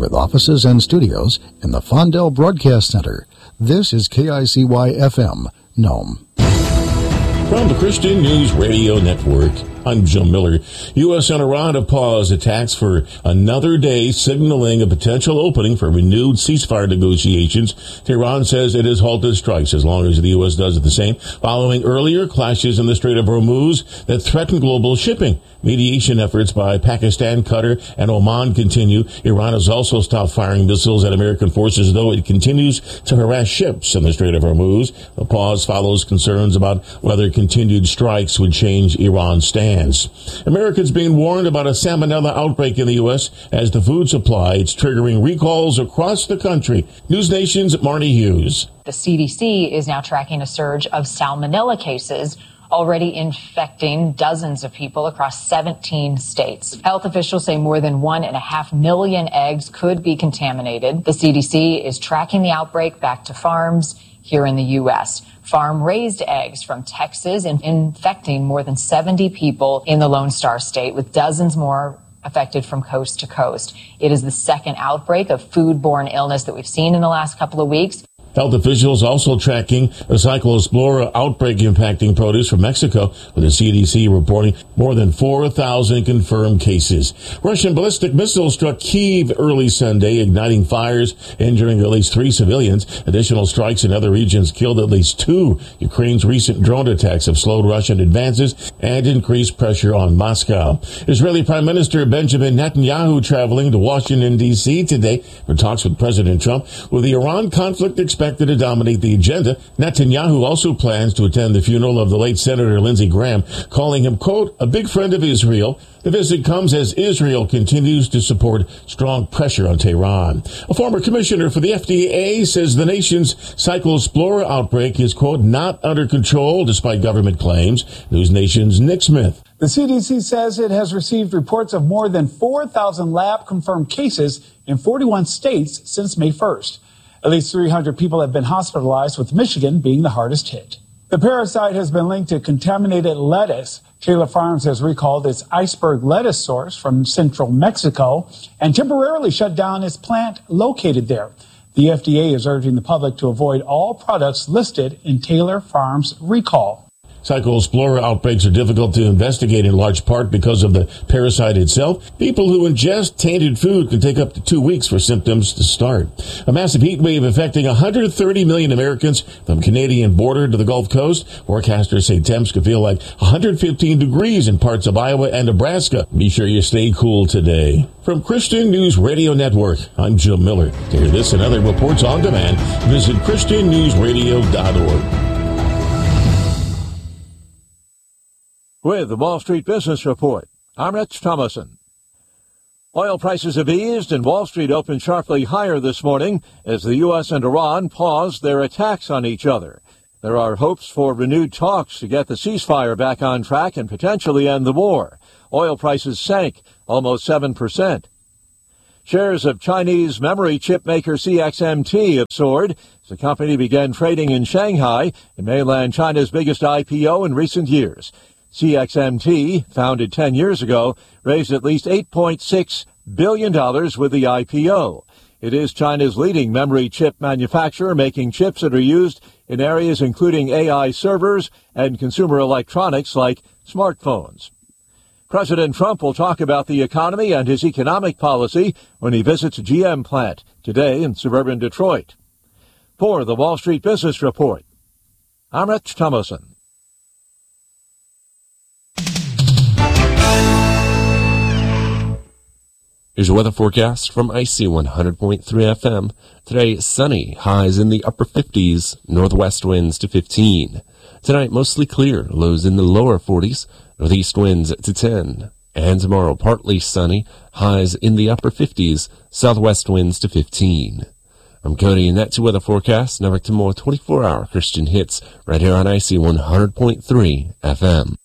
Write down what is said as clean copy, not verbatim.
with offices and studios in the Fondell Broadcast Center. This is KICY-FM, Nome. From the Christian News Radio Network, I'm Jim Miller. U.S. and Iran have paused attacks for another day, signaling a potential opening for renewed ceasefire negotiations. Tehran says it has halted strikes as long as the U.S. does the same, following earlier clashes in the Strait of Hormuz that threaten global shipping. Mediation efforts by Pakistan, Qatar, and Oman continue. Iran has also stopped firing missiles at American forces, though it continues to harass ships in the Strait of Hormuz. The pause follows concerns about whether continued strikes would change Iran's stance. Americans being warned about a salmonella outbreak in the U.S. as the food supply is triggering recalls across the country. News Nation's Marnie Hughes. The CDC is now tracking a surge of salmonella cases, already infecting dozens of people across 17 states. Health officials say more than 1.5 million eggs could be contaminated. The CDC is tracking the outbreak back to farms here in the U.S. Farm-raised eggs from Texas infecting more than 70 people in the Lone Star State, with dozens more affected from coast to coast. It is the second outbreak of foodborne illness that we've seen in the last couple of weeks. Health officials also tracking a Cyclospora outbreak impacting produce from Mexico, with the CDC reporting more than 4,000 confirmed cases. Russian ballistic missiles struck Kyiv early Sunday, igniting fires, injuring at least 3 civilians. Additional strikes in other regions killed at least 2. Ukraine's recent drone attacks have slowed Russian advances and increased pressure on Moscow. Israeli Prime Minister Benjamin Netanyahu traveling to Washington, D.C. today for talks with President Trump, with the Iran conflict expected to dominate the agenda. Netanyahu also plans to attend the funeral of the late Senator Lindsey Graham, calling him, quote, a big friend of Israel. The visit comes as Israel continues to support strong pressure on Tehran. A former commissioner for the FDA says the nation's Cyclospora outbreak is, quote, not under control despite government claims. News Nation's Nick Smith. The CDC says it has received reports of more than 4,000 lab-confirmed cases in 41 states since May 1st. At least 300 people have been hospitalized, with Michigan being the hardest hit. The parasite has been linked to contaminated lettuce. Taylor Farms has recalled its iceberg lettuce source from central Mexico and temporarily shut down its plant located there. The FDA is urging the public to avoid all products listed in Taylor Farms' recall. Cyclospora outbreaks are difficult to investigate in large part because of the parasite itself. People who ingest tainted food can take up to 2 weeks for symptoms to start. A massive heat wave affecting 130 million Americans from Canadian border to the Gulf Coast. Forecasters say temps could feel like 115 degrees in parts of Iowa and Nebraska. Be sure you stay cool today. From Christian News Radio Network, I'm Jim Miller. To hear this and other reports on demand, visit ChristianNewsRadio.org. With the Wall Street Business Report, I'm Rich Thomason. Oil prices have eased and Wall Street opened sharply higher this morning as the U.S. and Iran paused their attacks on each other. There are hopes for renewed talks to get the ceasefire back on track and potentially end the war. Oil prices sank almost 7%. Shares of Chinese memory chip maker CXMT have soared as the company began trading in Shanghai, in mainland China's biggest IPO in recent years. CXMT, founded 10 years ago, raised at least $8.6 billion with the IPO. It is China's leading memory chip manufacturer, making chips that are used in areas including AI servers and consumer electronics like smartphones. President Trump will talk about the economy and his economic policy when he visits a GM plant today in suburban Detroit. For the Wall Street Business Report, I'm Rich Thomason. Here's your weather forecast from IC 100.3 FM. Today, sunny, highs in the upper 50s, northwest winds to 15. Tonight, mostly clear, lows in the lower 40s, northeast winds to 10. And tomorrow, partly sunny, highs in the upper 50s, southwest winds to 15. I'm Cody, and that's your weather forecast. Now back to more 24-hour Christian hits right here on IC 100.3 FM.